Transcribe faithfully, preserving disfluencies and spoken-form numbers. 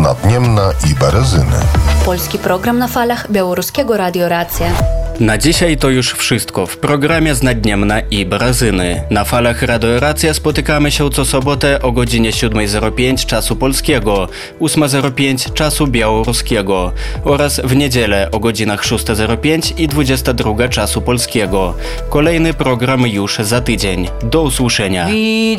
Nadniemna i Berezyny. Polski program na falach Białoruskiego Radio Racja. Na dzisiaj to już wszystko w programie z Nadniemna i Berezyny. Na falach Radio Racja spotykamy się co sobotę o godzinie siódma zero pięć czasu polskiego, ósma zero pięć czasu białoruskiego oraz w niedzielę o godzinach szósta zero pięć i dwudziesta druga czasu polskiego. Kolejny program już za tydzień. Do usłyszenia.